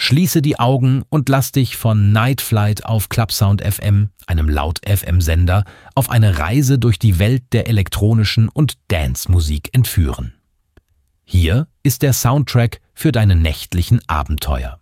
Schließe die Augen und lass dich von Night Flight auf Clubsound FM, einem Laut-FM-Sender, auf eine Reise durch die Welt der elektronischen und Dance-Musik entführen. Hier ist der Soundtrack für deine nächtlichen Abenteuer.